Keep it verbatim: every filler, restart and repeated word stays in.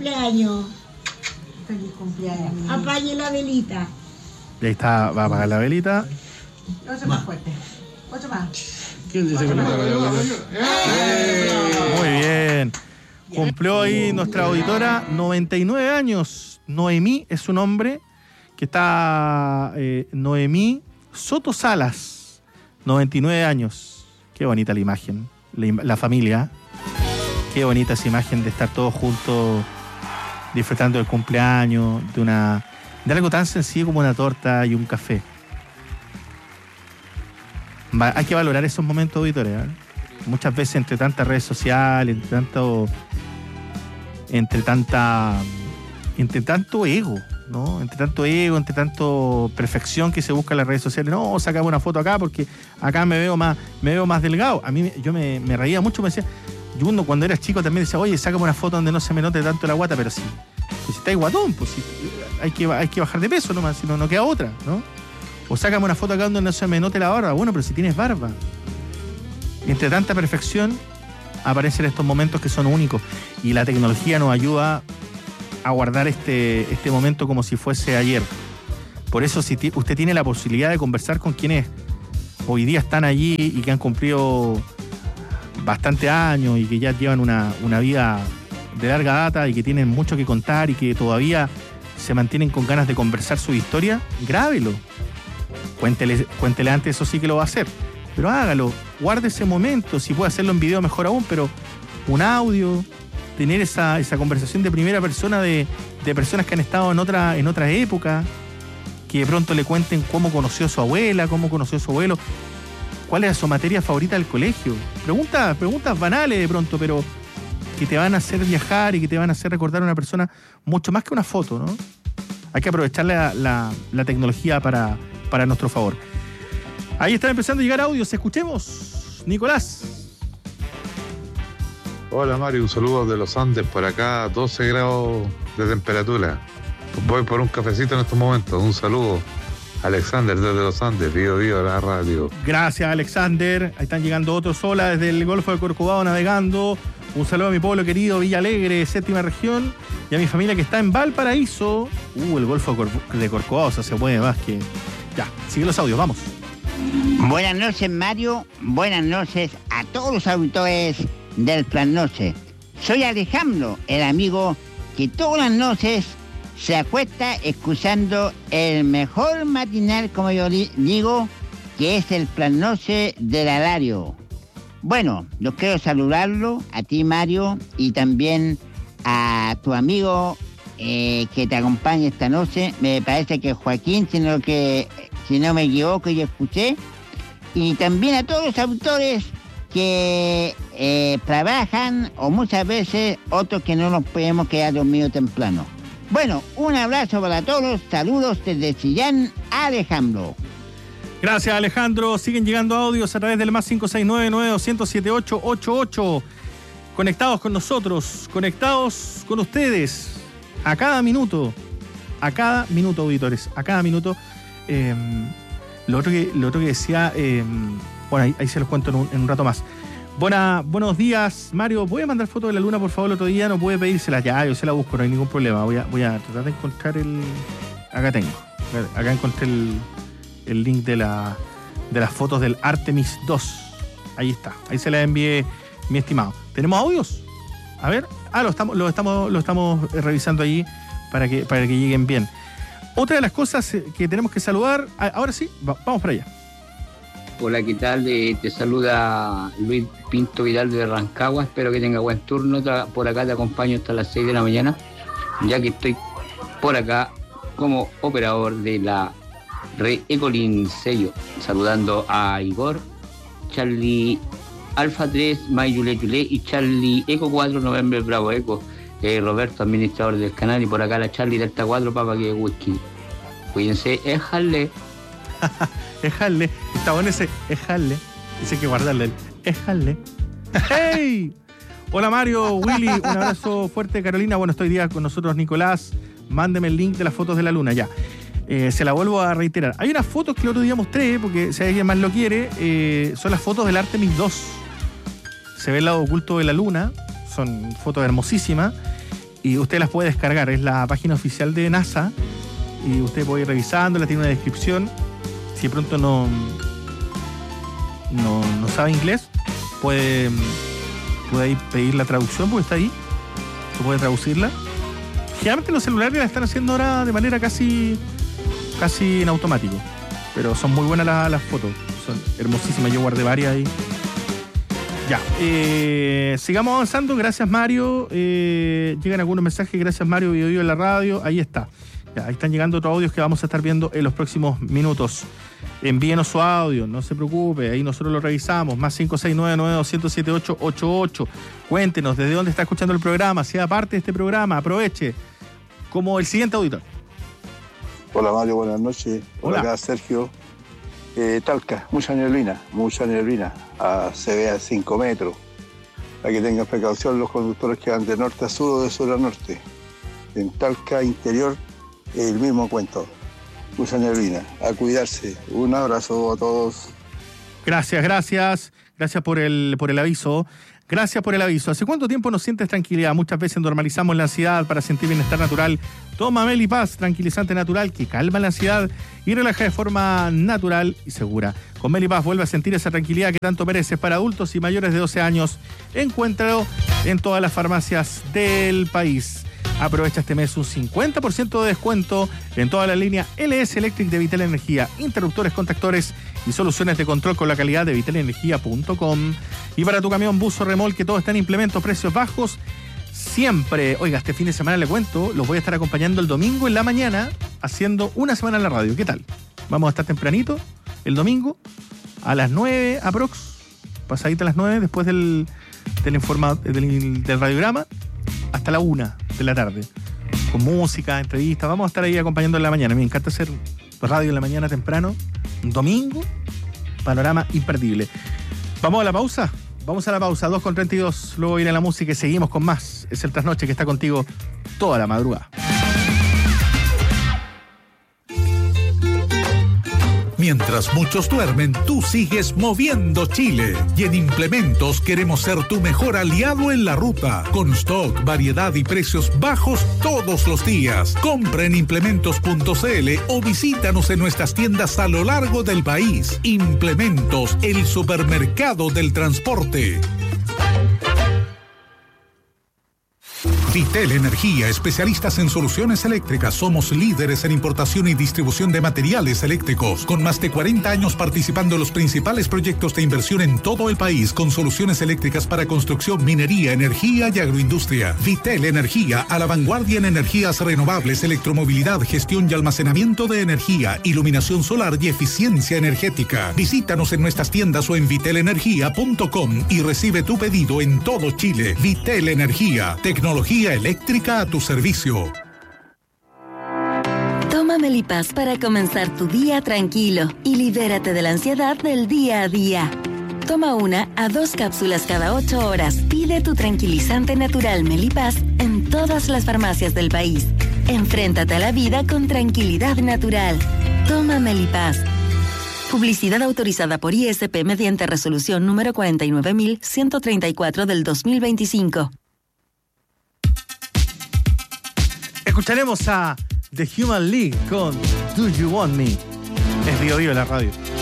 cumpleaños. Feliz cumpleaños. Apague la velita. Y ahí está, va a apagar la velita. Ocho más fuerte. Ocho más. ¿Quién dice que no apaga la velita? Muy bien. Cumplió ahí nuestra auditora noventa y nueve años. Noemí es su nombre, que está eh, Noemí Soto Salas, noventa y nueve años. Qué bonita la imagen, la, la familia. Qué bonita esa imagen de estar todos juntos disfrutando del cumpleaños, de una de algo tan sencillo como una torta y un café. Va, hay que valorar esos momentos, auditores, ¿eh? Muchas veces entre tantas redes sociales, entre tanto, entre tanta, entre tanto ego, ¿no? Entre tanto ego, entre tanto perfección que se busca en las redes sociales. No, sacame una foto acá porque acá me veo más, me veo más delgado. A mí yo me, me reía mucho, me decía, yo uno cuando era chico también decía, oye, sácame una foto donde no se me note tanto la guata, pero sí, pues si estáis guatón, pues si, hay que, hay que bajar de peso nomás, si no, no queda otra, ¿no? O sácame una foto acá donde no se me note la barba. Bueno, pero si tienes barba. Entre tanta perfección aparecen estos momentos que son únicos y la tecnología nos ayuda a guardar este, este momento como si fuese ayer. Por eso si t- usted tiene la posibilidad de conversar con quienes hoy día están allí y que han cumplido bastante años y que ya llevan una, una vida de larga data y que tienen mucho que contar y que todavía se mantienen con ganas de conversar su historia, grábelo. Cuéntele, cuéntele antes, eso sí que lo va a hacer. Pero hágalo, guarde ese momento, si puede hacerlo en video mejor aún, pero un audio, tener esa, esa conversación de primera persona de, de personas que han estado en otra, en otra época, que de pronto le cuenten cómo conoció a su abuela, cómo conoció a su abuelo, cuál era su materia favorita del colegio. Preguntas, preguntas banales de pronto, pero que te van a hacer viajar y que te van a hacer recordar a una persona mucho más que una foto, ¿no? Hay que aprovechar la, la, la tecnología para, para nuestro favor. Ahí están empezando a llegar audios. Escuchemos, Nicolás. Hola Mario, un saludo de los Andes, por acá doce grados de temperatura. Voy por un cafecito en estos momentos. Un saludo, Alexander desde los Andes, Bío Bío, la radio. Gracias, Alexander. Ahí están llegando otros sola desde el Golfo de Corcovado navegando. Un saludo a mi pueblo querido, Villa Alegre, séptima región, y a mi familia que está en Valparaíso. Uh, el Golfo de, Cor- de Corcovado, o sea, se mueve más que... Ya, sigue los audios, vamos. Buenas noches, Mario. Buenas noches a todos los auditores del Plan Noche. Soy Alejandro, el amigo que todas las noches se acuesta escuchando el mejor matinal, como yo li- digo, que es el Plan Noche del Alario. Bueno, yo quiero saludarlo a ti, Mario, y también a tu amigo eh, que te acompaña esta noche. Me parece que Joaquín, si no, que, si no me equivoco, yo escuché. Y también a todos los autores que eh, trabajan, o muchas veces otros que no nos podemos quedar dormidos temprano. Bueno, un abrazo para todos, saludos desde Chillán, Alejandro. Gracias, Alejandro. Siguen llegando audios a través del más cinco seis nueve, nueve dos cero siete, siete ocho ocho ocho. Conectados con nosotros, conectados con ustedes. A cada minuto, a cada minuto, auditores, a cada minuto. Eh, lo, otro que, lo otro que decía, eh, bueno, ahí, ahí se los cuento en un, en un rato más. Buena, buenos días, Mario. ¿Voy a mandar foto de la luna, por favor, el otro día? No puede pedírsela. Ya, yo se la busco, no hay ningún problema. Voy a, voy a tratar de encontrar el... Acá tengo. Acá encontré el... el link de la de las fotos del Artemis dos. Ahí está. Ahí se la envié, mi estimado. ¿Tenemos audios? A ver. Ah, lo estamos, lo estamos, lo estamos revisando allí para que, para que lleguen bien. Otra de las cosas que tenemos que saludar. Ahora sí, vamos para allá. Hola, ¿qué tal? Eh, te saluda Luis Pinto Vidal de Rancagua. Espero que tenga buen turno. Por acá te acompaño hasta las seis de la mañana, ya que estoy por acá como operador de la Red Ecolin Sello, saludando a Igor, Charlie Alfa tres, May Yule Yule y Charlie Eco cuatro, November Bravo Eco, eh, Roberto, administrador del canal, y por acá la Charlie Delta cuatro, Papa que whisky. Cuídense, es Harley. Es Harley, está bueno ese, es Harley, ese hay que guardarle, es Harley. ¡Hey! Hola Mario, Willy, un abrazo fuerte, Carolina. Bueno, estoy día con nosotros Nicolás, mándeme el link de las fotos de la luna, ya. Eh, se la vuelvo a reiterar. Hay unas fotos que el otro día mostré, porque si alguien más lo quiere, eh, son las fotos del Artemis dos. Se ve el lado oculto de la luna, son fotos hermosísimas. y usted las puede descargar. Es la página oficial de NASA y usted puede ir revisándola, tiene una descripción. Si de pronto no, no, no sabe inglés, puede, puede ahí pedir la traducción porque está ahí, se puede traducirla. Generalmente los celulares la están haciendo ahora de manera casi, casi en automático, pero son muy buenas las, las fotos, son hermosísimas, yo guardé varias ahí. Ya, eh, sigamos avanzando. Gracias, Mario. Eh, llegan algunos mensajes. Gracias, Mario. Video, video en la radio. Ahí está. Ya, ahí están llegando otros audios que vamos a estar viendo en los próximos minutos. Envíenos su audio, no se preocupe. Ahí nosotros lo revisamos. Más cinco seis nueve nueve dos cero siete ocho ocho ocho. Cuéntenos desde dónde está escuchando el programa. Sea parte de este programa. Aproveche. Como el siguiente auditor. Hola, Mario. Buenas noches. Hola. Hola, acá Sergio. Eh, Talca, mucha neblina, mucha neblina, a, se ve a cinco metros. Hay que tengan precaución los conductores que van de norte a sur o de sur a norte. En Talca interior, el mismo cuento, mucha neblina, a cuidarse. Un abrazo a todos. Gracias, gracias. Gracias por el, por el aviso. Gracias por el aviso. ¿Hace cuánto tiempo no sientes tranquilidad? Muchas veces normalizamos la ansiedad para sentir bienestar natural. Toma Melipaz, tranquilizante natural que calma la ansiedad y relaja de forma natural y segura. Con Melipaz vuelve a sentir esa tranquilidad que tanto mereces. Para adultos y mayores de doce años. Encuéntralo en todas las farmacias del país. Aprovecha este mes un cincuenta por ciento de descuento en toda la línea L S Electric de Vital Energía, interruptores, contactores y soluciones de control con la calidad de vital energía punto com. Y para tu camión, bus o remolque, todo está en implementos, precios bajos siempre. Oiga, este fin de semana le cuento, los voy a estar acompañando el domingo en la mañana haciendo una semana en la radio. ¿Qué tal? Vamos a estar tempranito el domingo a las nueve aprox, pasadita a las nueve después del, del, informa, del, del radiograma hasta la una de la tarde, con música, entrevistas. Vamos a estar ahí acompañando en la mañana. Me encanta hacer radio en la mañana temprano, un domingo, panorama imperdible. ¿Vamos a la pausa? Vamos a la pausa, dos con treinta y dos, luego ir a la música y seguimos con más. Es el Trasnoche que está contigo toda la madrugada. Mientras muchos duermen, tú sigues moviendo Chile. Y en Implementos queremos ser tu mejor aliado en la ruta. Con stock, variedad y precios bajos todos los días. Compra en implementos punto c l o visítanos en nuestras tiendas a lo largo del país. Implementos, el supermercado del transporte. Vitel Energía, especialistas en soluciones eléctricas. Somos líderes en importación y distribución de materiales eléctricos. Con más de cuarenta años participando en los principales proyectos de inversión en todo el país, con soluciones eléctricas para construcción, minería, energía y agroindustria. Vitel Energía, a la vanguardia en energías renovables, electromovilidad, gestión y almacenamiento de energía, iluminación solar y eficiencia energética. Visítanos en nuestras tiendas o en vitel energía punto com y recibe tu pedido en todo Chile. Vitel Energía, tecnología eléctrica a tu servicio. Toma Melipaz para comenzar tu día tranquilo y libérate de la ansiedad del día a día. Toma una a dos cápsulas cada ocho horas. Pide tu tranquilizante natural Melipaz en todas las farmacias del país. Enfréntate a la vida con tranquilidad natural. Toma Melipaz. Publicidad autorizada por I S P mediante resolución número cuarenta y nueve mil ciento treinta y cuatro del dos mil veinticinco. Escucharemos a The Human League con Do You Want Me. Es Bio Bio en la radio.